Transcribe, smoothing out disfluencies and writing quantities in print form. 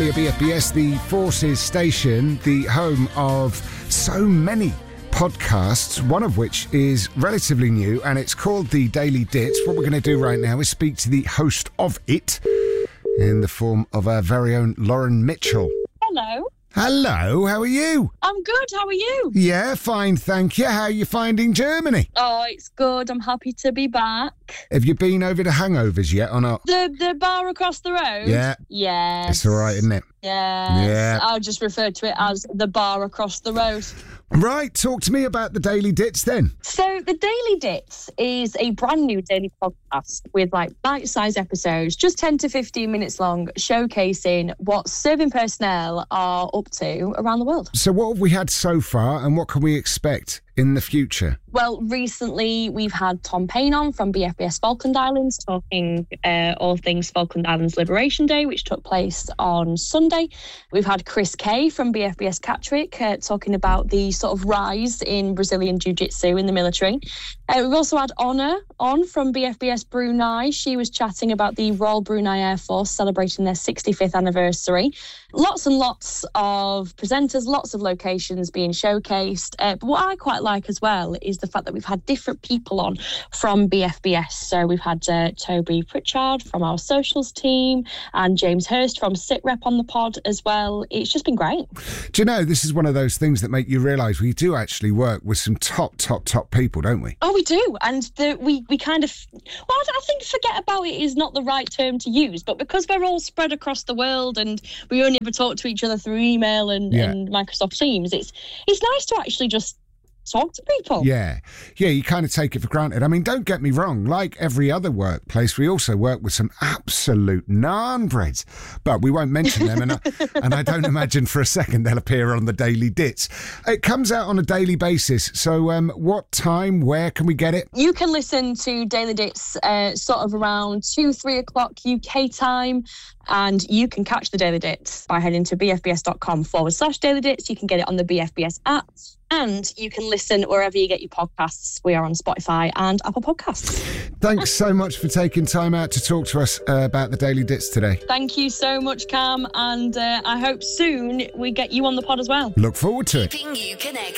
Italia BFBS, the Forces station, the home of so many podcasts, one of which is relatively new, and it's called The Daily Dits. What we're going to do right now is speak to the host of it in the form of our very own Lauren Mitchell. Hello. Hello, how are you? I'm good, how are you? Yeah, fine, thank you. How are you finding Germany? Oh, it's good. I'm happy to be back. Have you been over to Hangovers yet or not? The bar across the road? Yeah. Yes. It's all right, isn't it? Yes. Yeah. I'll just refer to it as the bar across the road. Right, talk to me about the Daily Dits then. So the Daily Dits is a brand new daily podcast with bite-sized episodes, just 10 to 15 minutes long, showcasing what serving personnel are up to around the world. So what have we had so far and what can we expect in the future? Well, recently we've had Tom Payne on from BFBS Falkland Islands talking all things Falkland Islands Liberation Day, which took place on Sunday. We've had Chris Kay from BFBS Catterick talking about the sort of rise in Brazilian Jiu-Jitsu in the military. We've also had Honor on from BFBS Brunei. She was chatting about the Royal Brunei Air Force celebrating their 65th anniversary. Lots and lots of presenters, lots of locations being showcased. But what I quite like as well is the fact that we've had different people on from BFBS. So we've had Toby Pritchard from our socials team and James Hurst from SITREP on the pod as well. It's just been great. Do you know, this is one of those things that make you realise we do actually work with some top people, don't we? Oh, we do. And we kind of, well, I think forget about it is not the right term to use, but because we're all spread across the world and we only ever talk to each other through email and Microsoft Teams, it's nice to actually just talk to people. Yeah, you kind of take it for granted. I mean, don't get me wrong, like every other workplace, we also work with some absolute naan-breads, but we won't mention them, and I don't imagine for a second they'll appear on the Daily Dits. It comes out on a daily basis, so what time, where can we get it? You can listen to Daily Dits sort of around 2-3 o'clock UK time, and you can catch the Daily Dits by heading to bfbs.com/Daily Dits. You can get it on the BFBS app, and you can listen wherever you get your podcasts. We are on Spotify and Apple Podcasts. Thanks so much for taking time out to talk to us about the Daily Dits today. Thank you so much, Cam, and I hope soon we get you on the pod as well. Look forward to it. Keeping you connected.